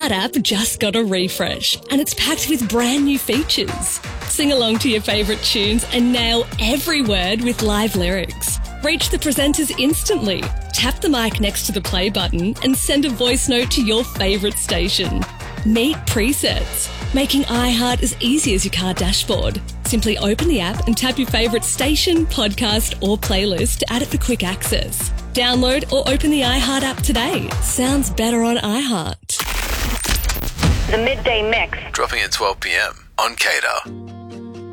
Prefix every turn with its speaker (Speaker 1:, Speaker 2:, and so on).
Speaker 1: iHeart app just got a refresh and it's packed with brand new features. Sing along to your favourite tunes and nail every word with live lyrics. Reach the presenters instantly. Tap the mic next to the play button and send a voice note to your favourite station. Meet presets, making iHeart as easy as your car dashboard. Simply open the app and tap your favourite station, podcast or playlist to add it for quick access. Download or open the iHeart app today. Sounds better on iHeart.
Speaker 2: The Midday Mix.
Speaker 3: Dropping at 12 p.m. on Cater.